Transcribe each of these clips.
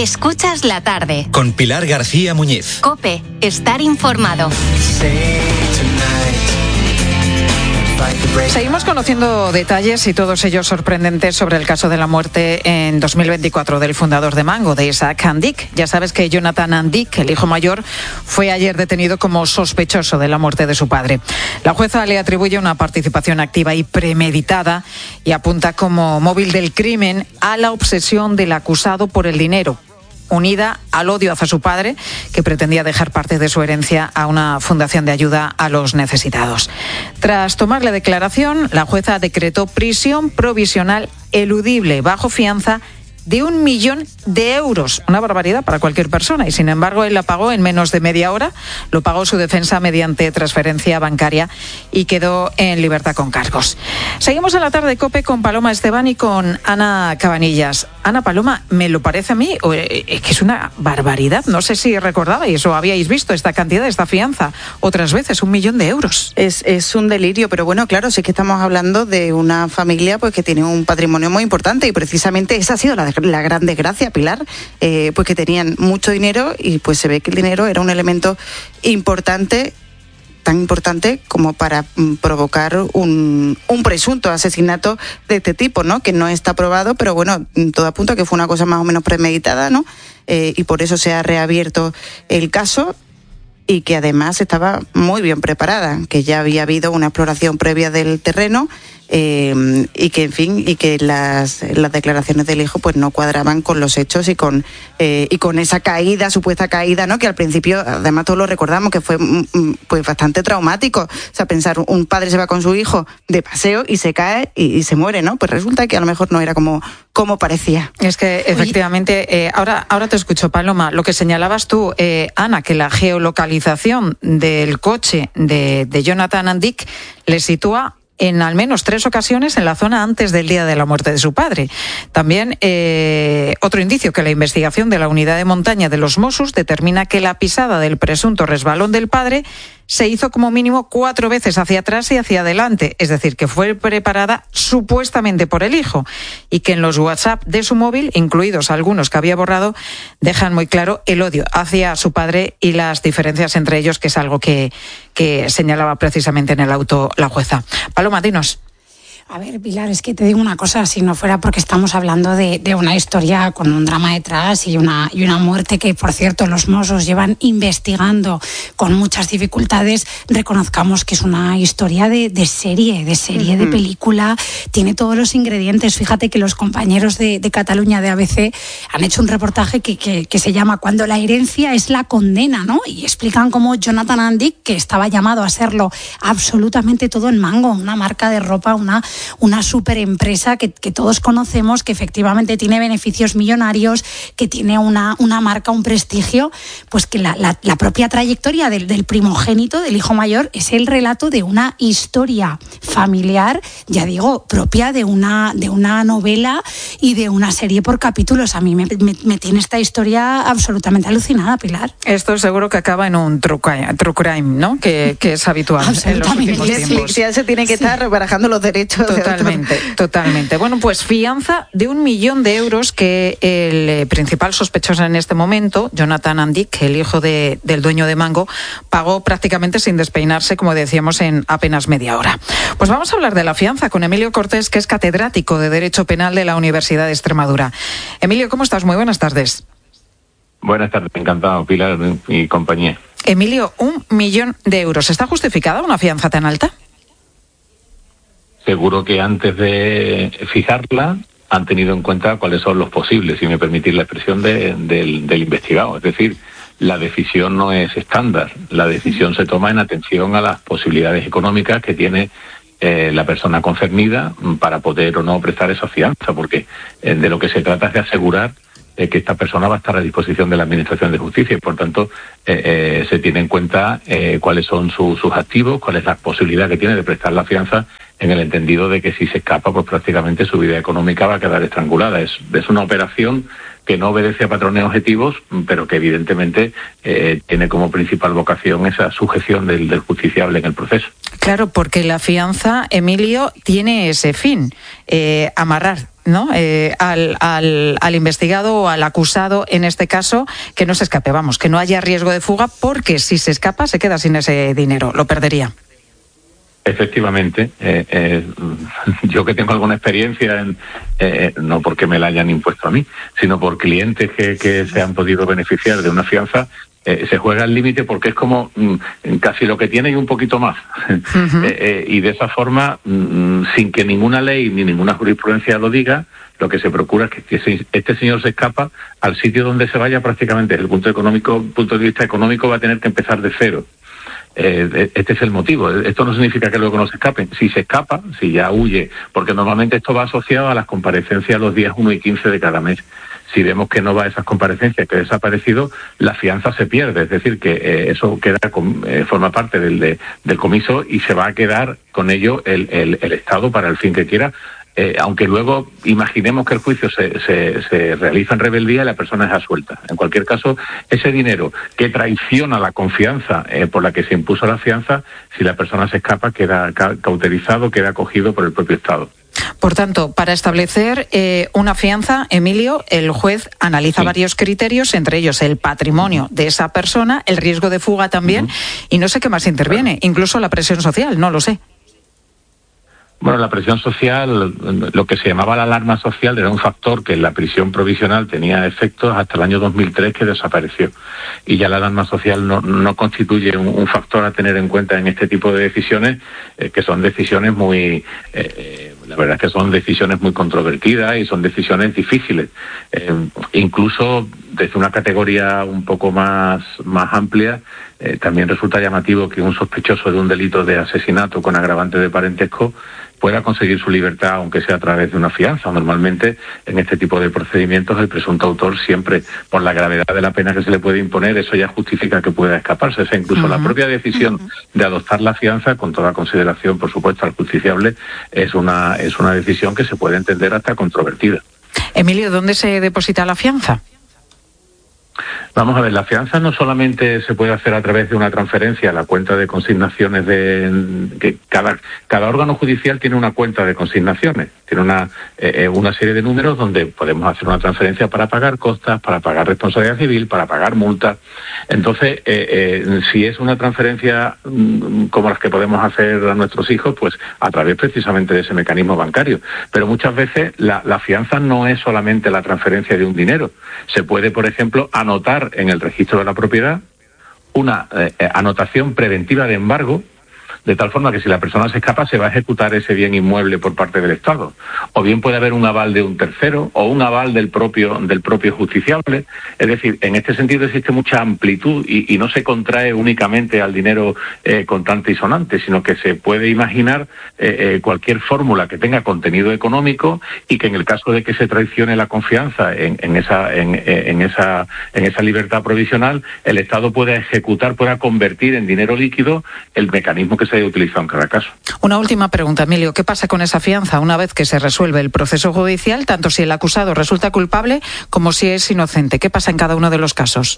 Escuchas la tarde. Con Pilar García Muñiz. COPE. Estar informado. Seguimos conociendo detalles y todos ellos sorprendentes sobre el caso de la muerte en 2024 del fundador de Mango, de Isaac Andic. Ya sabes que Jonathan Andic, el hijo mayor, fue ayer detenido como sospechoso de la muerte de su padre. La jueza le atribuye una participación activa y premeditada y apunta como móvil del crimen a la obsesión del acusado por el dinero, unida al odio hacia su padre, que pretendía dejar parte de su herencia a una fundación de ayuda a los necesitados. Tras tomar la declaración, la jueza decretó prisión provisional eludible bajo fianza de 1 millón de euros, una barbaridad para cualquier persona, y sin embargo él la pagó en menos de media hora, lo pagó su defensa mediante transferencia bancaria y quedó en libertad con cargos. Seguimos en la tarde COPE con Paloma Esteban y con Ana Cabanillas. Ana, Paloma, me lo parece a mí que es una barbaridad, no sé si recordabais o habíais visto esta cantidad, esta fianza, otras veces, 1 millón de euros. Es un delirio, pero bueno, claro, sí que estamos hablando de una familia pues que tiene un patrimonio muy importante y precisamente esa ha sido la gran desgracia, Pilar, pues que tenían mucho dinero y pues se ve que el dinero era un elemento importante, tan importante como para provocar un presunto asesinato de este tipo, ¿no? Que no está probado, pero bueno, todo apunta a que fue una cosa más o menos premeditada, ¿no? Y por eso se ha reabierto el caso y que además estaba muy bien preparada, que ya había habido una exploración previa del terreno y que, en fin, y que las declaraciones del hijo pues no cuadraban con los hechos y con esa caída, supuesta caída, ¿no? Que al principio, además todos lo recordamos, que fue pues bastante traumático. O sea, pensar, un padre se va con su hijo de paseo y se cae y se muere, ¿no? Pues resulta que a lo mejor no era como parecía. Es que efectivamente, ahora te escucho, Paloma, lo que señalabas tú, Ana, que la geolocalización del coche de Jonathan Andic le sitúa en al menos 3 ocasiones en la zona antes del día de la muerte de su padre. También otro indicio, que la investigación de la unidad de montaña de los Mossos determina que la pisada del presunto resbalón del padre se hizo como mínimo 4 veces hacia atrás y hacia adelante, es decir, que fue preparada supuestamente por el hijo, y que en los WhatsApp de su móvil, incluidos algunos que había borrado, dejan muy claro el odio hacia su padre y las diferencias entre ellos, que es algo que señalaba precisamente en el auto la jueza. Paloma, dinos. A ver, Pilar, es que te digo una cosa, si no fuera porque estamos hablando de una historia con un drama detrás y una muerte que, por cierto, los Mossos llevan investigando con muchas dificultades, reconozcamos que es una historia de serie, de película, tiene todos los ingredientes. Fíjate que los compañeros de Cataluña, de ABC, han hecho un reportaje que se llama Cuando la herencia es la condena, ¿no? Y explican cómo Jonathan Andic, que estaba llamado a serlo absolutamente todo en Mango, una marca de ropa, una super empresa que todos conocemos, que efectivamente tiene beneficios millonarios, que tiene una marca, un prestigio, pues que la propia trayectoria del primogénito, del hijo mayor, es el relato de una historia familiar, ya digo, propia de una novela y de una serie por capítulos. A mí me tiene esta historia absolutamente alucinada, Pilar. Esto seguro que acaba en un true crime, ¿no? Que es habitual en los últimos tiempos. Ya se tiene que estar barajando los derechos. Totalmente. Bueno, pues fianza de 1 millón de euros que el principal sospechoso en este momento, Jonathan Andic, el hijo del dueño de Mango, pagó prácticamente sin despeinarse, como decíamos, en apenas media hora. Pues vamos a hablar de la fianza con Emilio Cortés, que es catedrático de Derecho Penal de la Universidad de Extremadura. Emilio, ¿cómo estás? Muy buenas tardes. Buenas tardes, encantado, Pilar y compañía. Emilio, 1 millón de euros. ¿Está justificada una fianza tan alta? Seguro que antes de fijarla han tenido en cuenta cuáles son los posibles, si me permitís la expresión del investigado. Es decir, la decisión no es estándar. La decisión se toma en atención a las posibilidades económicas que tiene la persona concernida para poder o no prestar esa fianza, porque de lo que se trata es de asegurar que esta persona va a estar a disposición de la Administración de Justicia y, por tanto, se tiene en cuenta cuáles son sus activos, cuál es la posibilidad que tiene de prestar la fianza, en el entendido de que si se escapa, pues prácticamente su vida económica va a quedar estrangulada. Es una operación que no obedece a patrones objetivos, pero que evidentemente tiene como principal vocación esa sujeción del justiciable en el proceso. Claro, porque la fianza, Emilio, tiene ese fin, amarrar ¿no? Al investigado o al acusado, en este caso, que no se escape, que no haya riesgo de fuga, porque si se escapa se queda sin ese dinero, lo perdería. Efectivamente, yo que tengo alguna experiencia, no porque me la hayan impuesto a mí, sino por clientes que se han podido beneficiar de una fianza, se juega al límite porque es como casi lo que tiene y un poquito más. Uh-huh. Y de esa forma, sin que ninguna ley ni ninguna jurisprudencia lo diga, lo que se procura es que este señor se escapa al sitio donde se vaya prácticamente. Desde el punto de vista económico va a tener que empezar de cero. Este es el motivo. Esto no significa que luego no se escapen. Si se escapa, si ya huye, porque normalmente esto va asociado a las comparecencias los días 1 y 15 de cada mes. Si vemos que no va a esas comparecencias, que ha desaparecido, la fianza se pierde. Es decir, que eso queda forma parte del comiso y se va a quedar con ello el Estado para el fin que quiera. Aunque luego imaginemos que el juicio se realiza en rebeldía y la persona es absuelta. En cualquier caso, ese dinero que traiciona la confianza por la que se impuso la fianza, si la persona se escapa, queda cauterizado, queda acogido por el propio Estado. Por tanto, para establecer una fianza, Emilio, el juez analiza varios criterios, entre ellos el patrimonio de esa persona, el riesgo de fuga también, y no sé qué más interviene, incluso la presión social, no lo sé. Bueno, la presión social, lo que se llamaba la alarma social, era un factor que en la prisión provisional tenía efectos hasta el año 2003, que desapareció. Y ya la alarma social no constituye un factor a tener en cuenta en este tipo de decisiones, que son decisiones muy... la verdad es que son decisiones muy controvertidas y son decisiones difíciles. Incluso desde una categoría un poco más amplia, también resulta llamativo que un sospechoso de un delito de asesinato con agravante de parentesco pueda conseguir su libertad, aunque sea a través de una fianza. Normalmente, en este tipo de procedimientos, el presunto autor siempre, por la gravedad de la pena que se le puede imponer, eso ya justifica que pueda escaparse. O sea, incluso la propia decisión de adoptar la fianza, con toda consideración, por supuesto, al justiciable, es una decisión que se puede entender hasta controvertida. Emilio, ¿dónde se deposita la fianza? Vamos a ver, la fianza no solamente se puede hacer a través de una transferencia a la cuenta de consignaciones que cada órgano judicial tiene una cuenta de consignaciones, tiene una serie de números donde podemos hacer una transferencia para pagar costas, para pagar responsabilidad civil, para pagar multas. Entonces, si es una transferencia como las que podemos hacer a nuestros hijos, pues a través precisamente de ese mecanismo bancario. Pero muchas veces la fianza no es solamente la transferencia de un dinero. Se puede, por ejemplo, anotar en el registro de la propiedad una anotación preventiva de embargo, de tal forma que si la persona se escapa se va a ejecutar ese bien inmueble por parte del Estado. O bien puede haber un aval de un tercero o un aval del propio justiciable. Es decir, en este sentido existe mucha amplitud y no se contrae únicamente al dinero contante y sonante, sino que se puede imaginar cualquier fórmula que tenga contenido económico y que en el caso de que se traicione la confianza en esa libertad provisional, el Estado pueda convertir en dinero líquido el mecanismo que se haya utilizado en cada caso. Una última pregunta, Emilio. ¿Qué pasa con esa fianza una vez que se resuelve el proceso judicial, tanto si el acusado resulta culpable como si es inocente? ¿Qué pasa en cada uno de los casos?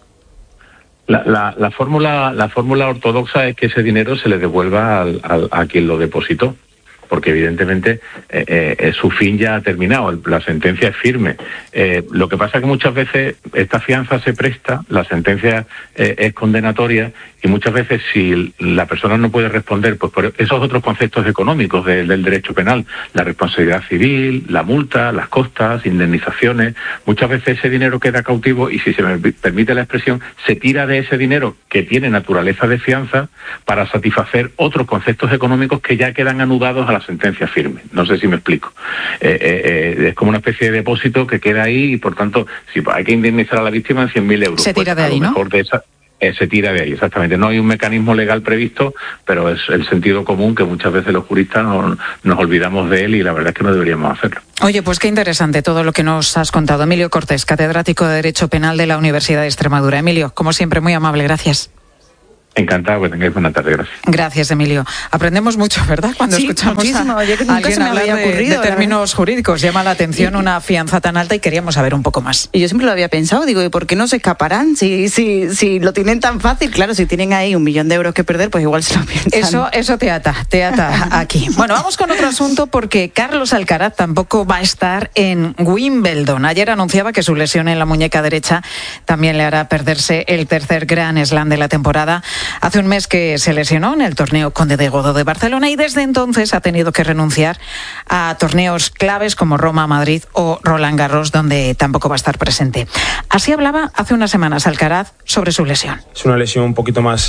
La fórmula ortodoxa es que ese dinero se le devuelva a quien lo depositó, porque evidentemente su fin ya ha terminado, la sentencia es firme. Lo que pasa es que muchas veces esta fianza se presta, la sentencia es condenatoria, y muchas veces si la persona no puede responder, pues por esos otros conceptos económicos del derecho penal, la responsabilidad civil, la multa, las costas, indemnizaciones, muchas veces ese dinero queda cautivo y, si se me permite la expresión, se tira de ese dinero que tiene naturaleza de fianza para satisfacer otros conceptos económicos que ya quedan anudados a la sentencia firme. No sé si me explico. Es como una especie de depósito que queda ahí y, por tanto, si hay que indemnizar a la víctima en 100.000 euros. Se tira de ahí, ¿no? Se tira de ahí, exactamente. No hay un mecanismo legal previsto, pero es el sentido común que muchas veces los juristas nos olvidamos de él, y la verdad es que no deberíamos hacerlo. Oye, pues qué interesante todo lo que nos has contado. Emilio Cortés, catedrático de Derecho Penal de la Universidad de Extremadura. Emilio, como siempre, muy amable, gracias. Encantado, que tengáis buena tarde, gracias. Gracias, Emilio. Aprendemos mucho, ¿verdad? Cuando escuchamos a alguien hablar de términos jurídicos. Llama la atención una fianza tan alta y queríamos saber un poco más. Y yo siempre lo había pensado, digo, ¿y por qué no se escaparán? Si lo tienen tan fácil, claro, si tienen ahí 1 millón de euros que perder, pues igual se lo piensan. Eso te ata aquí. Bueno, vamos con otro asunto porque Carlos Alcaraz tampoco va a estar en Wimbledon. Ayer anunciaba que su lesión en la muñeca derecha también le hará perderse el tercer Grand Slam de la temporada. Hace un mes que se lesionó en el torneo Conde de Godó de Barcelona y desde entonces ha tenido que renunciar a torneos claves como Roma, Madrid o Roland Garros, donde tampoco va a estar presente. Así hablaba hace unas semanas Alcaraz sobre su lesión. Es una lesión un poquito más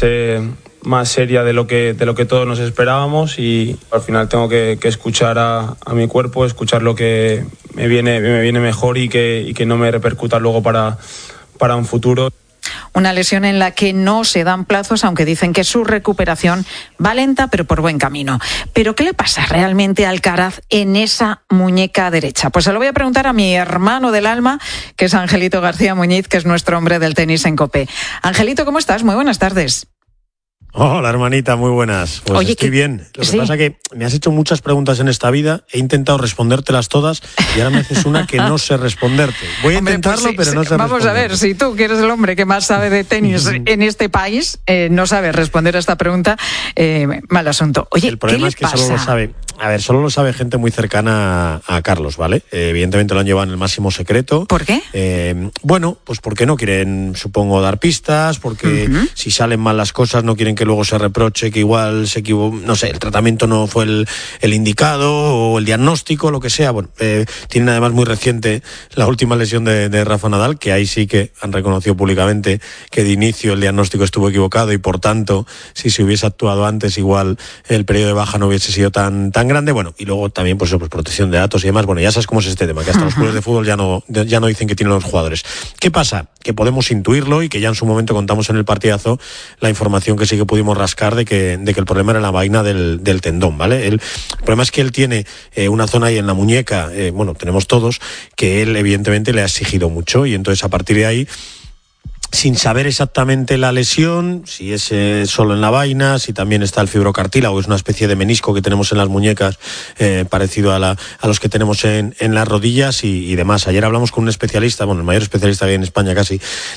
seria de lo que todos nos esperábamos y al final tengo que escuchar a mi cuerpo, escuchar lo que me viene mejor y que no me repercuta luego para un futuro. Una lesión en la que no se dan plazos, aunque dicen que su recuperación va lenta, pero por buen camino. ¿Pero qué le pasa realmente a Alcaraz en esa muñeca derecha? Pues se lo voy a preguntar a mi hermano del alma, que es Angelito García Muñiz, que es nuestro hombre del tenis en COPE. Angelito, ¿cómo estás? Muy buenas tardes. Hola, hermanita, muy buenas. Pues oye, estoy bien. Lo que pasa es que me has hecho muchas preguntas en esta vida, he intentado respondértelas todas y ahora me haces una que no sé responderte. Voy a intentarlo, pero no sé Vamos a ver, si tú, que eres el hombre que más sabe de tenis en este país, no sabes responder a esta pregunta, mal asunto. Oye, el problema es que solo lo sabe gente muy cercana a Carlos, ¿vale? Evidentemente lo han llevado en el máximo secreto. ¿Por qué? Bueno, pues porque no quieren, supongo, dar pistas, porque si salen mal las cosas no quieren que luego se reproche que igual se equivocó, no sé, el tratamiento no fue el indicado o el diagnóstico, lo que sea. Bueno, tienen además muy reciente la última lesión de Rafa Nadal, que ahí sí que han reconocido públicamente que de inicio el diagnóstico estuvo equivocado y por tanto, si se hubiese actuado antes, igual el periodo de baja no hubiese sido tan grande. Bueno, y luego también pues protección de datos y demás. Bueno, ya sabes cómo es este tema, que hasta los clubes de fútbol ya no dicen que tienen los jugadores. ¿Qué pasa? Que podemos intuirlo y que ya en su momento contamos en el partidazo la información que sí que pudimos rascar de que el problema era la vaina del tendón, ¿vale? El problema es que él tiene una zona ahí en la muñeca, bueno, tenemos todos, que él evidentemente le ha exigido mucho y entonces a partir de ahí, sin saber exactamente la lesión, si es solo en la vaina, si también está el fibrocartílago, es una especie de menisco que tenemos en las muñecas, parecido a los que tenemos en las rodillas y demás. Ayer hablamos con un especialista, bueno, el mayor especialista que hay en España casi,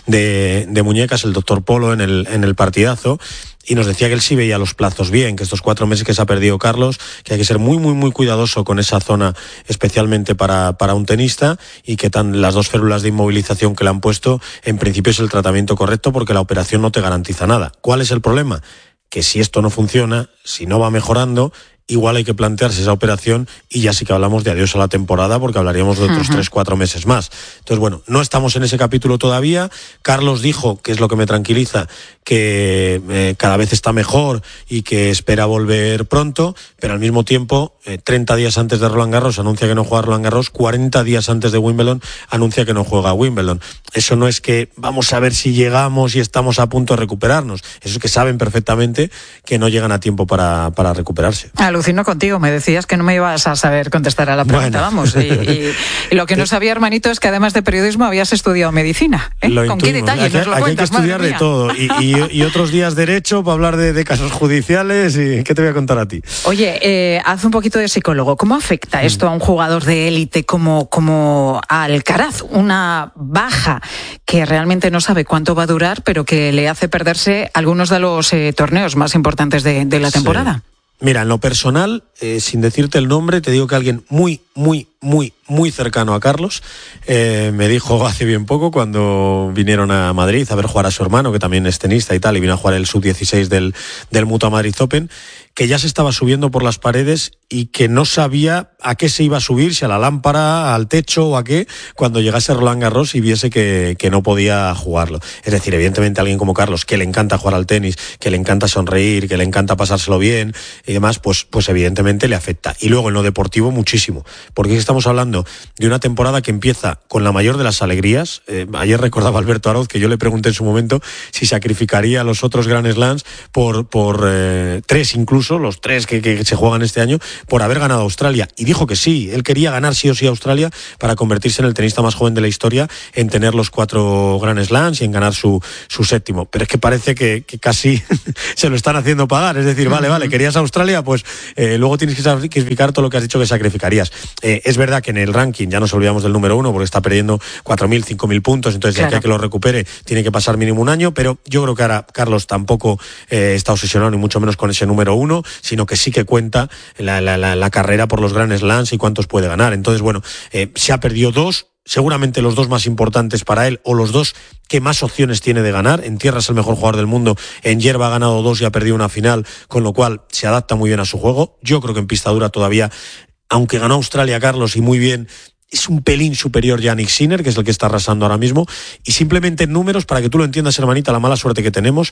de muñecas, el doctor Polo, en el partidazo, y nos decía que él sí veía los plazos bien, que estos 4 meses que se ha perdido Carlos, que hay que ser muy, muy, muy cuidadoso con esa zona, especialmente para un tenista, y que las 2 férulas de inmovilización que le han puesto, en principio es el tratamiento correcto, porque la operación no te garantiza nada. ¿Cuál es el problema? Que si esto no funciona, si no va mejorando, igual hay que plantearse esa operación y ya sí que hablamos de adiós a la temporada, porque hablaríamos de otros 3-4 meses más. Entonces, bueno, no estamos en ese capítulo todavía. Carlos dijo, que es lo que me tranquiliza, que cada vez está mejor y que espera volver pronto, pero al mismo tiempo, 30 días antes de Roland Garros anuncia que no juega Roland Garros, 40 días antes de Wimbledon anuncia que no juega Wimbledon. Eso no es que vamos a ver si llegamos y estamos a punto de recuperarnos. Eso es que saben perfectamente que no llegan a tiempo para recuperarse. Alucino contigo, me decías que no me ibas a saber contestar a la pregunta, vamos. Y lo que no sabía, hermanito, es que además de periodismo habías estudiado medicina. ¿Con qué detalles nos lo cuentas? Aquí hay que estudiar de todo. Y otros días derecho para hablar de casos judiciales. ¿Y qué te voy a contar a ti? Oye, haz un poquito de psicólogo. ¿Cómo afecta esto a un jugador de élite como Alcaraz? Una baja que realmente no sabe cuánto va a durar, pero que le hace perderse algunos de los torneos más importantes de la temporada. Sí. Mira, en lo personal, sin decirte el nombre, te digo que alguien muy, muy, muy, muy cercano a Carlos me dijo hace bien poco, cuando vinieron a Madrid a ver jugar a su hermano, que también es tenista y tal, y vino a jugar el sub-16 del Mutua Madrid Open, que ya se estaba subiendo por las paredes y que no sabía a qué se iba a subir, si a la lámpara, al techo o a qué, cuando llegase Roland Garros y viese que no podía jugarlo. Es decir, evidentemente alguien como Carlos, que le encanta jugar al tenis, que le encanta sonreír, que le encanta pasárselo bien y demás, pues evidentemente le afecta. Y luego en lo deportivo muchísimo, porque estamos estamos hablando de una temporada que empieza con la mayor de las alegrías. Ayer recordaba Alberto Arauz que yo le pregunté en su momento si sacrificaría a los otros Grand Slams por 3 incluso, los 3 que se juegan este año, por haber ganado Australia. Y dijo que sí, él quería ganar sí o sí a Australia para convertirse en el tenista más joven de la historia, en tener los 4 Grand Slams y en ganar su 7º. Pero es que parece que casi se lo están haciendo pagar. Es decir, vale, querías a Australia, pues luego tienes que sacrificar todo lo que has dicho que sacrificarías. Es verdad que en el ranking ya nos olvidamos del número 1 porque está perdiendo 4.000, 5.000 puntos, entonces claro, ya que lo recupere tiene que pasar mínimo un año, pero yo creo que ahora Carlos tampoco está obsesionado ni mucho menos con ese número 1, sino que sí que cuenta la carrera por los Grand Slams y cuántos puede ganar. Entonces, bueno, se ha perdido 2, seguramente los 2 más importantes para él, o los 2 que más opciones tiene de ganar. En tierra es el mejor jugador del mundo, en hierba ha ganado 2 y ha perdido una final, con lo cual se adapta muy bien a su juego. Yo creo que en pista dura todavía, aunque ganó Australia Carlos y muy bien, es un pelín superior ya a Jannik Sinner, que es el que está arrasando ahora mismo. Y simplemente en números, para que tú lo entiendas, hermanita, la mala suerte que tenemos,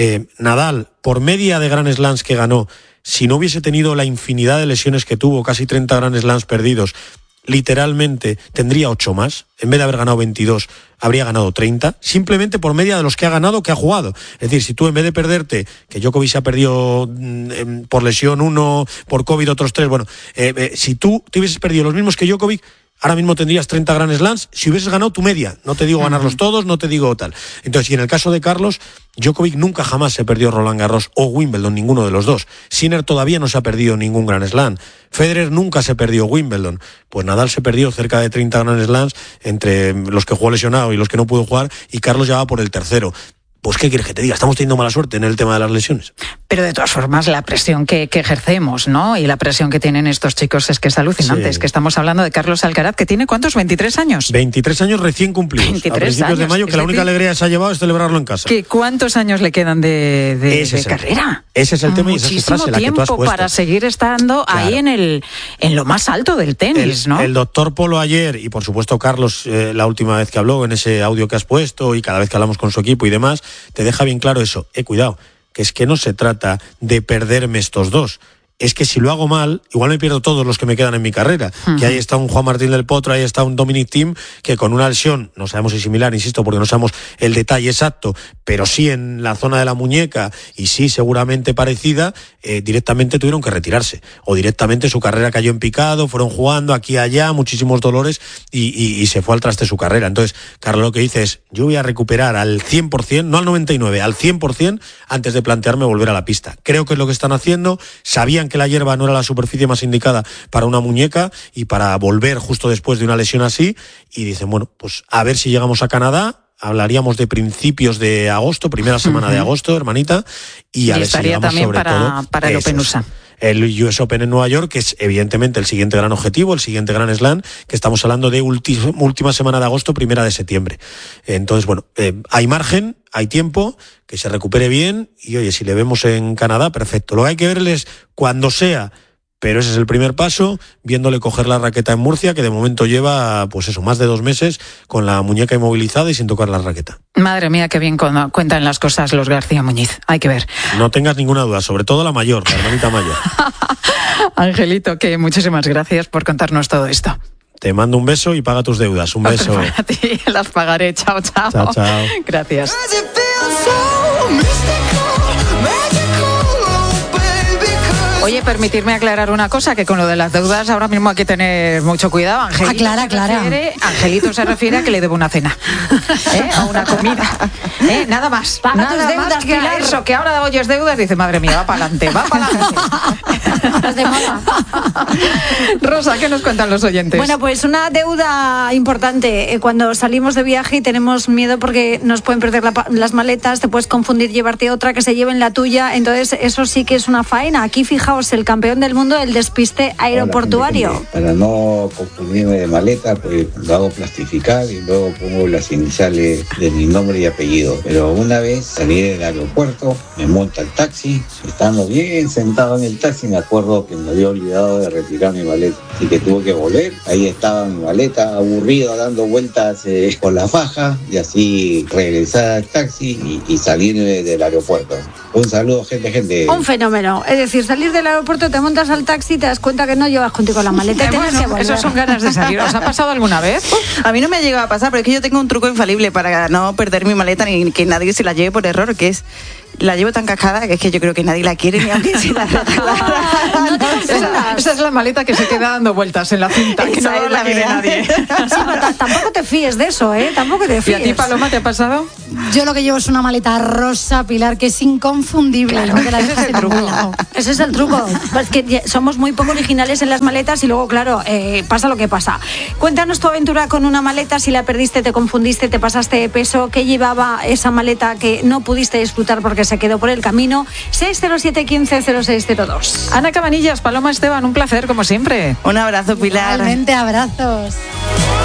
Nadal, por media de Grand Slams que ganó, si no hubiese tenido la infinidad de lesiones que tuvo, casi 30 Grand Slams perdidos, literalmente tendría 8 más. En vez de haber ganado 22, habría ganado 30, simplemente por media de los que ha ganado, que ha jugado. Es decir, si tú en vez de perderte, que Djokovic se ha perdido por lesión 1, por COVID otros 3, bueno, si tú te hubieses perdido los mismos que Djokovic, ahora mismo tendrías 30 Grand Slams si hubieses ganado tu media. No te digo ganarlos todos, no te digo tal. Entonces, y en el caso de Carlos, Djokovic nunca jamás se perdió Roland Garros o Wimbledon, ninguno de los 2. Sinner todavía no se ha perdido ningún Grand Slam. Federer nunca se perdió Wimbledon. Pues Nadal se perdió cerca de 30 Grand Slams entre los que jugó lesionado y los que no pudo jugar, y Carlos ya va por el 3º. Pues ¿qué quieres que te diga? Estamos teniendo mala suerte en el tema de las lesiones. Pero de todas formas, la presión que ejercemos, ¿no? Y la presión que tienen estos chicos es que es alucinante. Sí. Es que estamos hablando de Carlos Alcaraz, que tiene ¿cuántos? ¿23 años? 23 años recién cumplidos. 23 a principios años, de mayo, que la única alegría que se ha llevado es celebrarlo en casa. ¿Cuántos años le quedan de carrera? Ese es el tema, y esa es la frase, la que tú has puesto. Para seguir estando ahí en lo más alto del tenis, ¿no? El doctor Polo ayer, y por supuesto Carlos, la última vez que habló, en ese audio que has puesto, y cada vez que hablamos con su equipo y demás, te deja bien claro eso. Cuidado, que es que no se trata de perderme estos 2. Es que si lo hago mal, igual me pierdo todos los que me quedan en mi carrera. Uh-huh. Que ahí está un Juan Martín del Potro, ahí está un Dominic Thiem, que con una lesión, no sabemos si similar, insisto, porque no sabemos el detalle exacto, pero sí en la zona de la muñeca, y sí seguramente parecida, directamente tuvieron que retirarse. O directamente su carrera cayó en picado, fueron jugando aquí y allá, muchísimos dolores, y se fue al traste su carrera. Entonces, Carlos lo que dice es, yo voy a recuperar al 100%, no al 99%, al 100%, antes de plantearme volver a la pista. Creo que es lo que están haciendo. Sabían que la hierba no era la superficie más indicada para una muñeca y para volver justo después de una lesión así, y dicen, bueno, pues a ver si llegamos a Canadá. Hablaríamos de principios de agosto, primera semana de agosto, hermanita, y a ver si llegamos también sobre todo para el Open USA. El US Open en Nueva York, que es evidentemente el siguiente gran objetivo, el siguiente gran slam, que estamos hablando de última semana de agosto, primera de septiembre. Entonces, bueno, hay margen, hay tiempo, que se recupere bien, y oye, si le vemos en Canadá, perfecto. Lo que hay que verles cuando sea, pero ese es el primer paso, viéndole coger la raqueta en Murcia, que de momento lleva, pues eso, más de 2 meses con la muñeca inmovilizada y sin tocar la raqueta. Madre mía, qué bien cuentan las cosas los García Muñiz. Hay que ver. No tengas ninguna duda, sobre todo la mayor, la hermanita mayor. Angelito, que muchísimas gracias por contarnos todo esto. Te mando un beso y paga tus deudas. Un beso. Para ti, las pagaré. Chao, chao. Chao, chao. Gracias. Oye, permitirme aclarar una cosa, que con lo de las deudas ahora mismo hay que tener mucho cuidado. Angelito se refiere a que le debo una cena, a una comida, nada más. Paga tus deudas, más que Pilar. eso, que ahora oyes deudas, dice, madre mía, va para adelante. Las de moda. Rosa, ¿qué nos cuentan los oyentes? Bueno, pues una deuda importante. Cuando salimos de viaje y tenemos miedo porque nos pueden perder las maletas, te puedes confundir, llevarte otra, que se lleven la tuya. Entonces, eso sí que es una faena. Aquí, fijaos, el campeón del mundo del despiste aeroportuario. Hola, gente. Para no confundirme de maleta, pues lo hago plastificar y luego pongo las iniciales de mi nombre y apellido. Pero una vez salí del aeropuerto, me monto al taxi, estando bien sentado en el taxi, me acuerdo que me había olvidado de retirar mi maleta, así que tuve que volver. Ahí estaba mi maleta, aburrido, dando vueltas por la faja, y así regresar al taxi y salir del aeropuerto. Un saludo, gente. Un fenómeno. Es decir, salir del del aeropuerto, te montas al taxi y te das cuenta que no llevas contigo la maleta y tienes que volver. Esas son ganas de salir. ¿Os ha pasado alguna vez? A mí no me ha llegado a pasar, pero es que yo tengo un truco infalible para no perder mi maleta ni que nadie se la lleve por error, que es la llevo tan cascada que es que yo creo que nadie la quiere ni aunque se la esa es la maleta que se queda dando vueltas en la cinta, que no la quiere nadie. Sí, tampoco te fíes de eso, Tampoco te fíes. ¿Y a ti, Paloma, te ha pasado? Yo lo que llevo es una maleta rosa, Pilar, que es inconfundible. Claro, ese es el truco. Ese es el truco. Es que somos muy poco originales en las maletas y luego, claro, pasa lo que pasa. Cuéntanos tu aventura con una maleta, si la perdiste, te confundiste, te pasaste de peso, ¿qué llevaba esa maleta que no pudiste disfrutar porque se quedó por el camino? 607 15 0602. Ana Cabanillas, Paloma Esteban, un placer como siempre. Un abrazo, Pilar. Realmente abrazos.